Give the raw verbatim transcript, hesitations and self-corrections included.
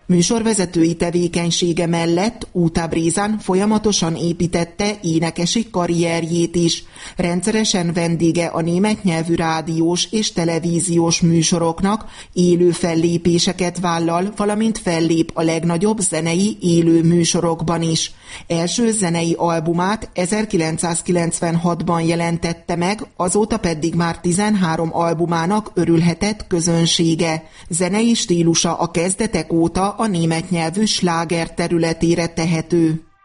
Műsorvezetői tevékenysége mellett Uta Brizan folyamatosan építette énekesi karrierjét is. Rendszeresen vendége a német nyelvű rádiós és televíziós műsoroknak, élő fellépéseket vállal, valamint fellép a legnagyobb zenei élő műsorokban is. Első zenei albumát ezerkilencszázkilencvenhatban jelentette meg, azóta pedig már tizenhárom albumának örülhetett közönsége. Zenei stílusa a kezdetek óta a német nyelvű sláger területére tehető.